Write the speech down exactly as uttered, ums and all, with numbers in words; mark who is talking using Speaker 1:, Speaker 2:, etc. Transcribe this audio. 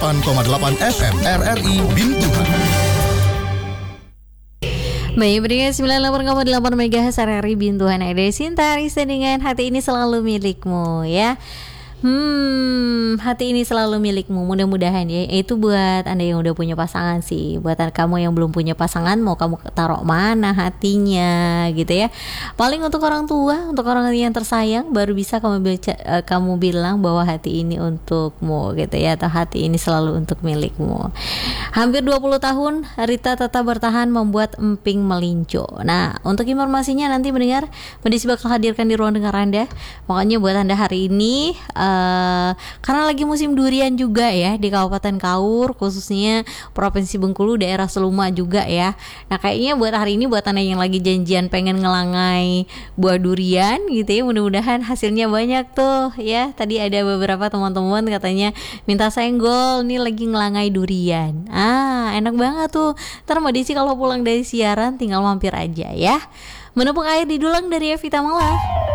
Speaker 1: delapan koma delapan F M R R I Bintuhan.
Speaker 2: Baik, berikan sembilan puluh delapan koma delapan megahertz R R I Bintuhan. Ada Sinta Arisa dengan Hati Ini Selalu Milikmu ya. Hmm, hati ini selalu milikmu. Mudah-mudahan ya. Itu buat Anda yang udah punya pasangan sih. Buat kamu yang belum punya pasangan, mau kamu taruh mana hatinya gitu ya. Paling untuk orang tua, untuk orang yang tersayang, baru bisa kamu baca, uh, kamu bilang bahwa hati ini untukmu gitu ya, atau hati ini selalu untuk milikmu. Hampir dua puluh tahun Rita tetap bertahan membuat emping melinjo. Nah, untuk informasinya nanti mendengar Medisi bakal hadirkan di ruang dengar Anda. Makanya buat Anda hari ini Uh, karena lagi musim durian juga ya di Kabupaten Kaur, khususnya Provinsi Bengkulu, daerah Seluma juga ya. Nah, kayaknya buat hari ini buat Anda yang lagi janjian pengen ngelangai buah durian gitu ya, mudah-mudahan hasilnya banyak tuh ya. Tadi ada beberapa teman-teman katanya minta senggol, nih lagi ngelangai durian. Ah, enak banget tuh. Ntar Mbak Desi kalau pulang dari siaran tinggal mampir aja ya. Menepung air di Dulang dari Evita Mala.